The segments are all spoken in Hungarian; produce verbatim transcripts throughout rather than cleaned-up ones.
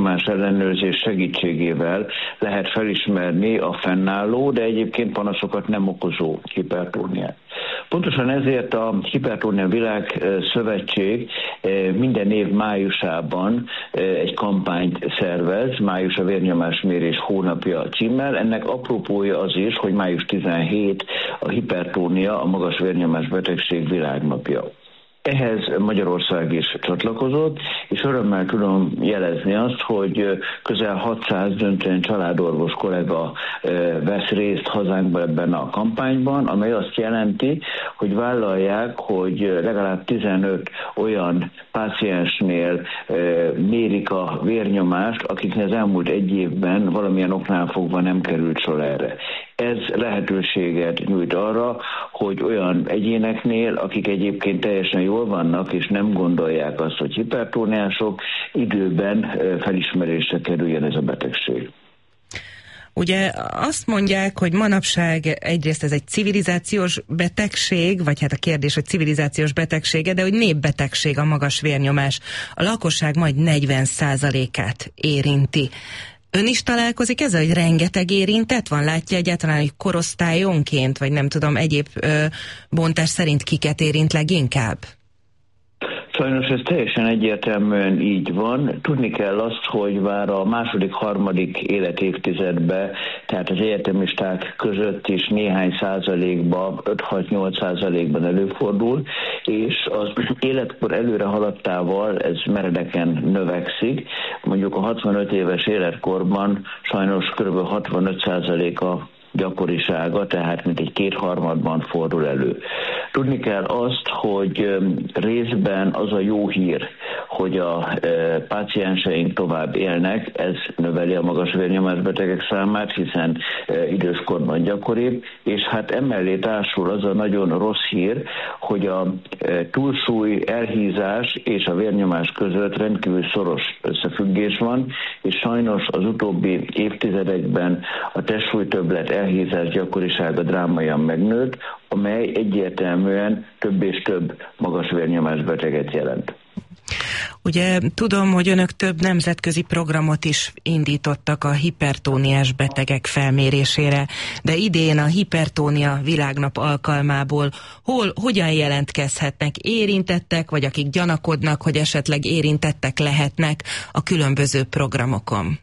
vérnyomás ellenőrzés segítségével lehet felismerni a fennálló, de egyébként panaszokat nem okozó hipertóniát. Pontosan ezért a Hipertónia Világszövetség minden év májusában egy kampányt szervez, május a vérnyomásmérés hónapja címmel. Ennek apropója az is, hogy május tizenhetedike a hipertónia, a magas vérnyomás betegség világnapja. Ehhez Magyarország is csatlakozott, és örömmel tudom jelezni azt, hogy közel hatszáz döntően családorvos kollega vesz részt hazánkban ebben a kampányban, amely azt jelenti, hogy vállalják, hogy legalább tizenöt olyan páciensnél mérik a vérnyomást, akiknek az elmúlt egy évben valamilyen oknál fogva nem került sor erre. Ez lehetőséget nyújt arra, hogy olyan egyéneknél, akik egyébként teljesen jól vannak, és nem gondolják azt, hogy hipertóniások, időben felismerésre kerüljen ez a betegség. Ugye azt mondják, hogy manapság egyrészt ez egy civilizációs betegség, vagy hát a kérdés, hogy civilizációs betegsége, de hogy népbetegség a magas vérnyomás. A lakosság majd negyven százalékát érinti. Ön is találkozik ezzel, hogy rengeteg érintett van? Látja egyáltalán, hogy korosztályonként, vagy nem tudom, egyéb ö, bontás szerint kiket érint leginkább? Sajnos ez teljesen egyértelműen így van. Tudni kell azt, hogy már a második, harmadik életévtizedben, tehát az egyetemisták között is néhány százalékban, öt-hat-nyolc százalékban előfordul, és az életkor előre haladtával ez meredeken növekszik. Mondjuk a hatvanöt éves életkorban sajnos kb. hatvanöt százalék a gyakorisága, tehát mint egy kétharmadban fordul elő. Tudni kell azt, hogy részben az a jó hír, hogy a e, pácienseink tovább élnek, ez növeli a magas vérnyomásbetegek számát, hiszen e, időskorban gyakoribb, és hát emellé társul az a nagyon rossz hír, hogy a e, túlsúly, elhízás és a vérnyomás között rendkívül szoros összefüggés van, és sajnos az utóbbi évtizedekben a testsúlytöbblet elhízás gyakorisága drámaian megnőtt, amely egyértelműen több és több magas vérnyomásbeteget jelent. Ugye tudom, hogy önök több nemzetközi programot is indítottak a hipertóniás betegek felmérésére, de idén a Hipertónia Világnap alkalmából hol, hogyan jelentkezhetnek érintettek, vagy akik gyanakodnak, hogy esetleg érintettek lehetnek a különböző programokon?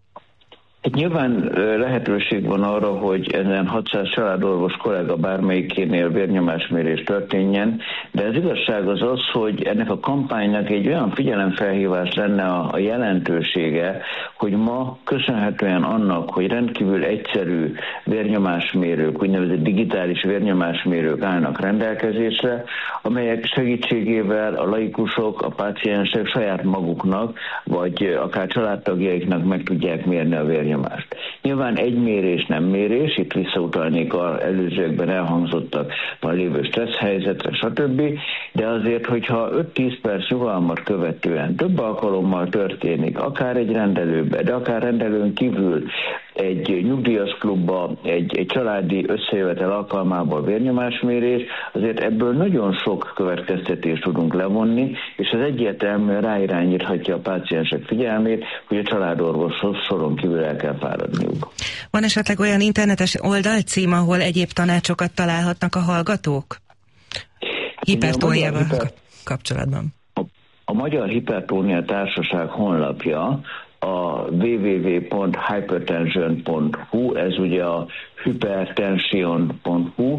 Nyilván lehetőség van arra, hogy ezen hatszáz családorvos kollega bármelyikénél vérnyomásmérés történjen, de az igazság az az, hogy ennek a kampánynak egy olyan figyelemfelhívás lenne a, a jelentősége, hogy ma köszönhetően annak, hogy rendkívül egyszerű vérnyomásmérők, úgynevezett digitális vérnyomásmérők állnak rendelkezésre, amelyek segítségével a laikusok, a páciensek saját maguknak, vagy akár családtagjaiknak meg tudják mérni a vérnyomást. Nyilván egy mérés nem mérés, itt visszautalnék az előzőekben elhangzottakban lévő stressz helyzetre, stb. De azért, hogyha öt-tíz perc nyugalmat követően több alkalommal történik, akár egy rendelőbe, de akár rendelőn kívül egy nyugdíjas klubba, egy, egy családi összejövetel alkalmából vérnyomásmérés, azért ebből nagyon sok következtetést tudunk levonni, és ez egyértelműen ráirányíthatja a páciensek figyelmét, hogy a családorvoshoz soron kívül el kell fáradniuk. Van esetleg olyan internetes oldalcím, ahol egyéb tanácsokat találhatnak a hallgatók? Hipertóniával hiper... kapcsolatban. A, a Magyar Hipertónia Társaság honlapja a double-u double-u double-u pont hypertension pont hu, ez ugye a hypertension pont hu,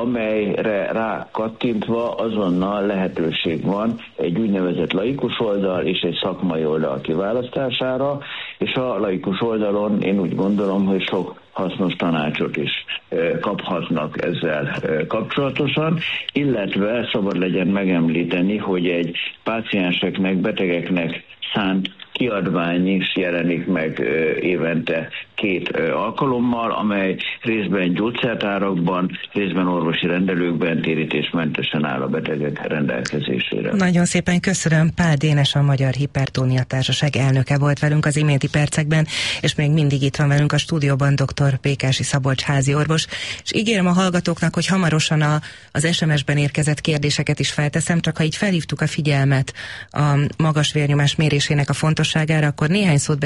amelyre rá kattintva azonnal lehetőség van egy úgynevezett laikus oldal és egy szakmai oldal kiválasztására, és a laikus oldalon én úgy gondolom, hogy sok hasznos tanácsot is kaphatnak ezzel kapcsolatosan, illetve szabad legyen megemlíteni, hogy egy pácienseknek, betegeknek szánt kiadvány is jelenik meg évente két alkalommal, amely részben gyógyszertárakban, részben orvosi rendelőkben térítésmentesen áll a betegek rendelkezésére. Nagyon szépen köszönöm. Pál Dénes, a Magyar Hipertónia Társaság elnöke volt velünk az iménti percekben, és még mindig itt van velünk a stúdióban dr. Pékási Szabolcs házi orvos, és ígérem a hallgatóknak, hogy hamarosan a, az es em es-ben érkezett kérdéseket is felteszem, csak ha így felhívtuk a figyelmet a magas vérnyomás mérésének a fontosságára, akkor néhány szót